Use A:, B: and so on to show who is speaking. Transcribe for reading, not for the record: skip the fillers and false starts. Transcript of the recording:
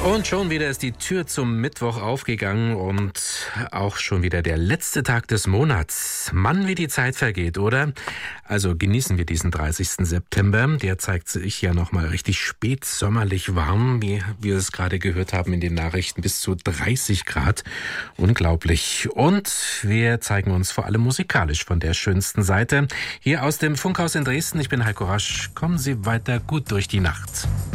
A: Und schon wieder ist die Tür zum Mittwoch aufgegangen und auch schon wieder der letzte Tag des Monats. Mann, wie die Zeit vergeht, oder? Also genießen wir diesen 30. September. Der zeigt sich ja nochmal richtig spätsommerlich warm, wie wir es gerade gehört haben in den Nachrichten, bis zu 30 Grad. Unglaublich. Und wir zeigen uns vor allem musikalisch von der schönsten Seite. Hier aus dem Funkhaus in Dresden. Ich bin Heiko Rasch. Kommen Sie weiter gut durch die Nacht.